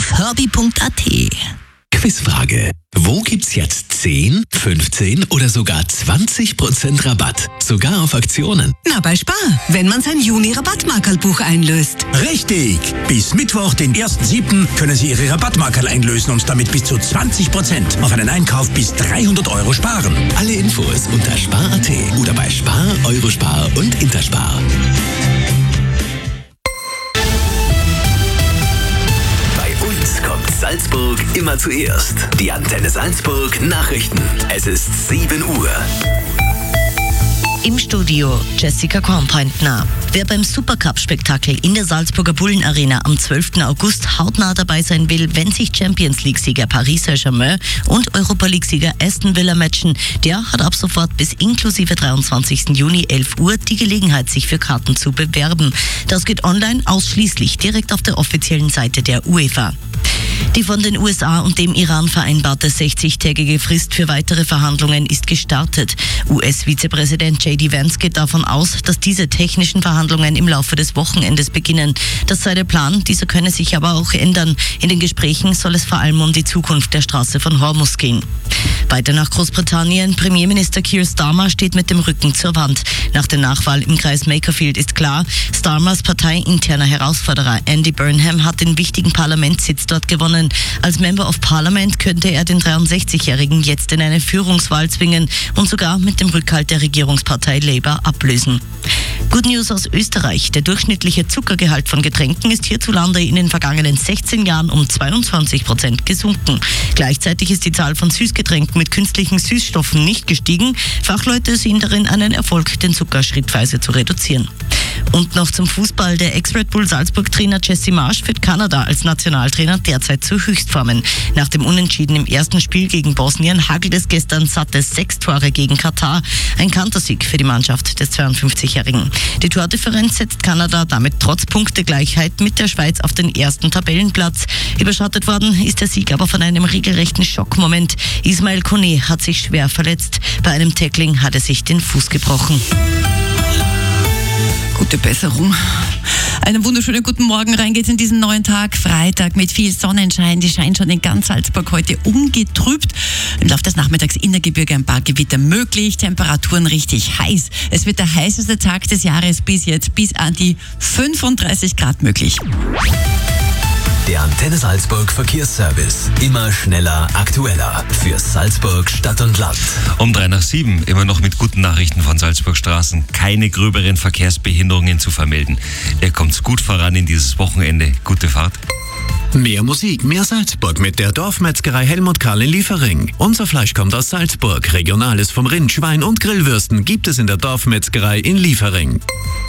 auf herbie.at. Quizfrage. Wo gibt's jetzt 10, 15 oder sogar 20% Rabatt? Sogar auf Aktionen. Na, bei Spar, wenn man sein Juni-Rabattmarkerlbuch einlöst. Richtig! Bis Mittwoch, den 1.7. können Sie Ihre Rabattmarkerl einlösen und damit bis zu 20% auf einen Einkauf bis 300 € sparen. Alle Infos unter Spar.at oder bei Spar, Eurospar und Interspar. Kommt Salzburg immer zuerst. Die Antenne Salzburg Nachrichten. Es ist 7 Uhr. Im Studio Jessica Kornpointner. Wer beim Supercup-Spektakel in der Salzburger Bullenarena am 12. August hautnah dabei sein will, wenn sich Champions-League-Sieger Paris Saint-Germain und Europa-League-Sieger Aston Villa matchen, der hat ab sofort bis inklusive 23. Juni 11 Uhr die Gelegenheit, sich für Karten zu bewerben. Das geht online ausschließlich direkt auf der offiziellen Seite der UEFA. Die von den USA und dem Iran vereinbarte 60-tägige Frist für weitere Verhandlungen ist gestartet. US-Vizepräsident J.D. Vance geht davon aus, dass diese technischen Verhandlungen im Laufe des Wochenendes beginnen. Das sei der Plan, dieser könne sich aber auch ändern. In den Gesprächen soll es vor allem um die Zukunft der Straße von Hormuz gehen. Weiter nach Großbritannien. Premierminister Keir Starmer steht mit dem Rücken zur Wand. Nach der Nachwahl im Kreis Makerfield ist klar, Starmers parteiinterner Herausforderer Andy Burnham hat den wichtigen Parlamentssitz dort gewonnen. Als Member of Parliament könnte er den 63-Jährigen jetzt in eine Führungswahl zwingen und sogar mit dem Rückhalt der Regierungspartei Labour ablösen. Good News aus Österreich. Der durchschnittliche Zuckergehalt von Getränken ist hierzulande in den vergangenen 16 Jahren um 22% gesunken. Gleichzeitig ist die Zahl von Süßgetränken mit künstlichen Süßstoffen nicht gestiegen. Fachleute sehen darin einen Erfolg, den Zucker schrittweise zu reduzieren. Und noch zum Fußball. Der Ex-Red Bull Salzburg-Trainer Jesse Marsch führt Kanada als Nationaltrainer derzeit zu Höchstformen. Nach dem Unentschieden im ersten Spiel gegen Bosnien hagelt es gestern satte 6 Tore gegen Katar. Ein Kantersieg für die Mannschaft des 52-Jährigen. Die Tordifferenz setzt Kanada damit trotz Punktegleichheit mit der Schweiz auf den ersten Tabellenplatz. Überschattet worden ist der Sieg aber von einem regelrechten Schockmoment. Ismail Koné hat sich schwer verletzt. Bei einem Tackling hat er sich den Fuß gebrochen. Gute Besserung. Einen wunderschönen guten Morgen. Rein geht's in diesen neuen Tag. Freitag mit viel Sonnenschein. Die scheint schon in ganz Salzburg heute ungetrübt. Im Laufe des Nachmittags in der Gebirge ein paar Gewitter möglich. Temperaturen richtig heiß. Es wird der heißeste Tag des Jahres bis jetzt. Bis an die 35 Grad möglich. Der Antenne Salzburg Verkehrsservice. Immer schneller, aktueller. Für Salzburg Stadt und Land. Um 6:03, immer noch mit guten Nachrichten von Salzburg Straßen. Keine gröberen Verkehrsbehinderungen zu vermelden. Ihr kommt gut voran in dieses Wochenende. Gute Fahrt. Mehr Musik, mehr Salzburg mit der Dorfmetzgerei Helmut Karl in Liefering. Unser Fleisch kommt aus Salzburg. Regionales vom Rind, Schwein und Grillwürsten gibt es in der Dorfmetzgerei in Liefering.